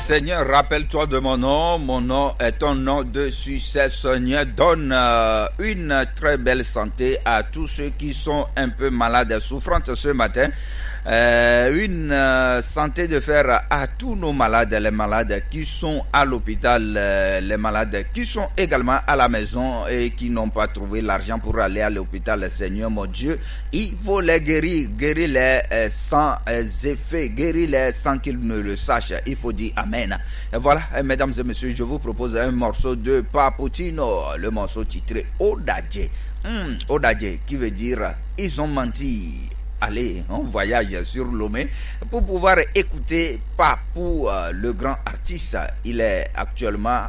Seigneur, rappelle-toi de mon nom est ton nom de succès. Seigneur, donne une très belle santé à tous ceux qui sont un peu malades et souffrants ce matin. Une santé de fer à tous nos malades, les malades qui sont à l'hôpital, les malades qui sont également à la maison et qui n'ont pas trouvé l'argent pour aller à l'hôpital. Seigneur mon Dieu, il faut les guérir, guérir-les sans effet, guérir-les sans qu'ils ne le sachent. Il faut dire Amen. Et voilà, mesdames et messieurs, je vous propose un morceau de Paputino, le morceau titré Odadje. Odadje qui veut dire ils ont menti. Allez, on voyage sur Lomé pour pouvoir écouter Papou, le grand artiste. Il est actuellement